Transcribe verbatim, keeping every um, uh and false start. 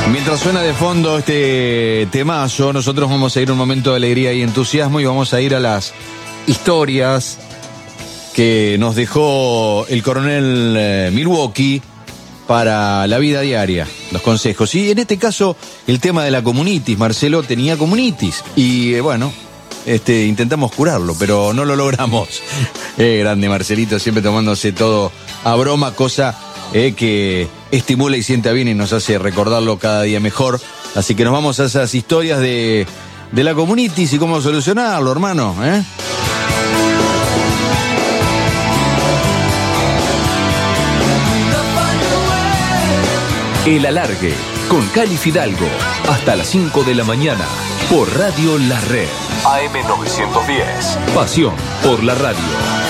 Mientras suena de fondo este temazo, nosotros vamos a ir a un momento de alegría y entusiasmo y vamos a ir a las historias que nos dejó el coronel eh, Milwaukee para la vida diaria, los consejos. Y en este caso, el tema de la comunitis. Marcelo tenía comunitis y eh, bueno, este, intentamos curarlo, pero no lo logramos. Eh, grande Marcelito, siempre tomándose todo a broma, cosa eh, que estimula y sienta bien y nos hace recordarlo cada día mejor. Así que nos vamos a esas historias de, de la comunitis y cómo solucionarlo, hermano, ¿eh? El Alargue, con Cali Fidalgo, hasta las cinco de la mañana, por Radio La Red. A M novecientos diez, pasión por la radio.